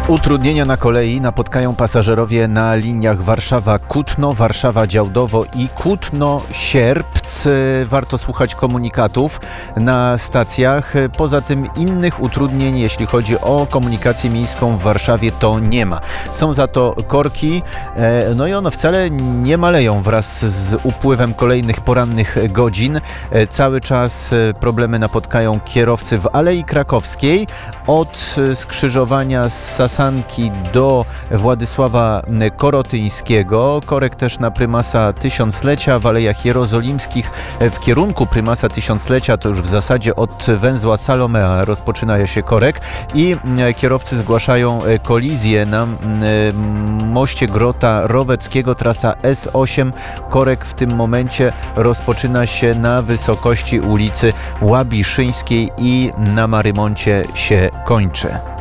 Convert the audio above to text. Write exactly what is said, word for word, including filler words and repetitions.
Utrudnienia na kolei napotkają pasażerowie na liniach Warszawa-Kutno, Warszawa-Działdowo i Kutno-Sierpc. Warto słuchać komunikatów na stacjach. Poza tym innych utrudnień, jeśli chodzi o komunikację miejską w Warszawie, to nie ma. Są za to korki, no i one wcale nie maleją wraz z upływem kolejnych porannych godzin. Cały czas problemy napotkają kierowcy w Alei Krakowskiej od skrzyżowania z Sasanki do Władysława Korotyńskiego. Korek też na Prymasa Tysiąclecia w Alejach Jerozolimskich w kierunku Prymasa Tysiąclecia, to już w zasadzie od węzła Salomea rozpoczyna się korek i kierowcy zgłaszają kolizję na moście Grota Roweckiego, trasa S osiem. Korek w tym momencie rozpoczyna się na wysokości ulicy Łabiszyńskiej i na Marymoncie się kończy.